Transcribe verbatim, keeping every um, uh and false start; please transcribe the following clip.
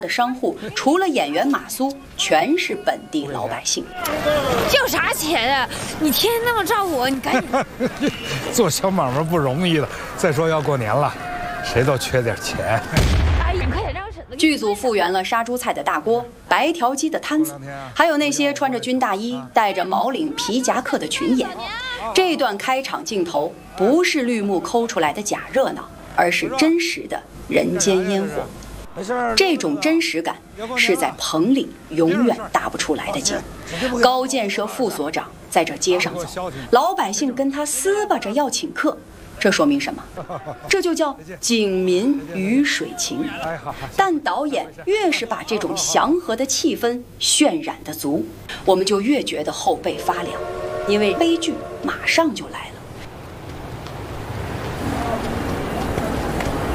的商户除了演员马苏，全是本地老百姓。 要啥钱啊？你天天那么照顾我，你赶紧。 做小买卖不容易的，再说要过年了，谁都缺点钱。 阿姨，你快点让婶子。 剧组复原了杀猪菜的大锅、白条鸡的摊子，还有那些穿着军大衣、戴着毛领皮夹克的群演。这段开场镜头不是绿幕抠出来的假热闹，而是真实的人间烟火。这种真实感是在棚里永远搭不出来的景。高建设副所长在这街上走，老百姓跟他撕巴着要请客，这说明什么？这就叫景民鱼水情。但导演越是把这种祥和的气氛渲染得足，我们就越觉得后背发凉，因为悲剧马上就来了。